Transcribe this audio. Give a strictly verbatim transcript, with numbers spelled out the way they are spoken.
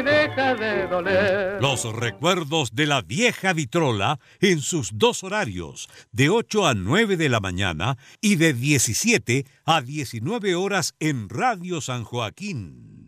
Deja de doler. Los recuerdos de la vieja vitrola en sus dos horarios, de ocho a nueve de la mañana y de diecisiete a diecinueve horas en Radio San Joaquín.